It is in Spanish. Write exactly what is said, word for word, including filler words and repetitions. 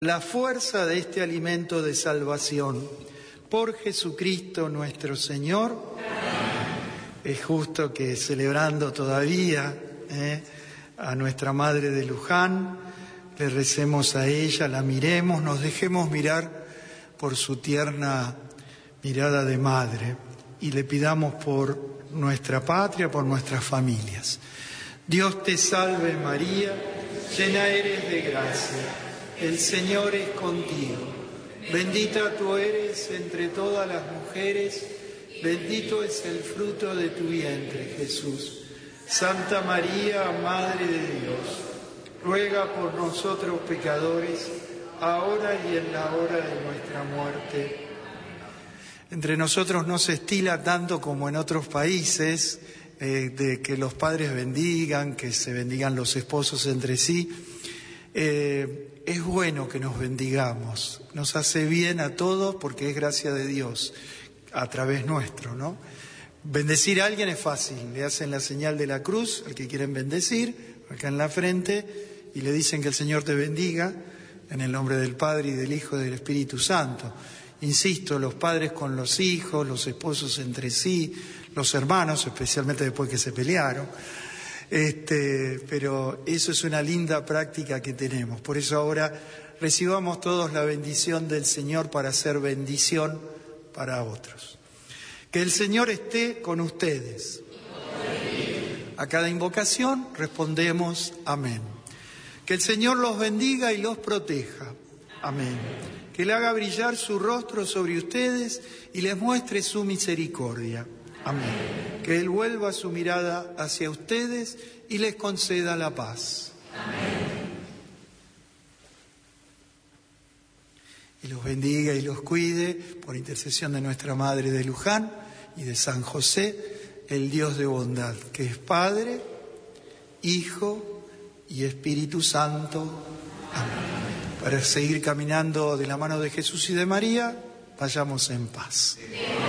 la fuerza de este alimento de salvación. Por Jesucristo nuestro Señor. Es justo que celebrando todavía eh, a nuestra Madre de Luján, le recemos a ella, la miremos, nos dejemos mirar por su tierna mirada de madre y le pidamos por nuestra patria, por nuestras familias. Dios te salve María, llena eres de gracia, el Señor es contigo. Bendita tú eres entre todas las mujeres, bendito es el fruto de tu vientre, Jesús. Santa María, Madre de Dios, ruega por nosotros pecadores, ahora y en la hora de nuestra muerte. Entre nosotros no se estila tanto como en otros países, eh, de que los padres bendigan, que se bendigan los esposos entre sí. Eh, es bueno que nos bendigamos, nos hace bien a todos porque es gracia de Dios a través nuestro, ¿no? Bendecir a alguien es fácil, le hacen la señal de la cruz al que quieren bendecir, acá en la frente, y le dicen que el Señor te bendiga en el nombre del Padre y del Hijo y del Espíritu Santo. Insisto, los padres con los hijos, los esposos entre sí, los hermanos, especialmente después que se pelearon. Este, pero eso es una linda práctica que tenemos. Por eso ahora recibamos todos la bendición del Señor para hacer bendición para otros. Que el Señor esté con ustedes. A cada invocación respondemos amén. Que el Señor los bendiga y los proteja. Amén. Que le haga brillar su rostro sobre ustedes y les muestre su misericordia. Amén. Que Él vuelva su mirada hacia ustedes y les conceda la paz. Amén. Y los bendiga y los cuide por intercesión de nuestra Madre de Luján y de San José, el Dios de bondad, que es Padre, Hijo y Espíritu Santo. Amén. Para seguir caminando de la mano de Jesús y de María, vayamos en paz.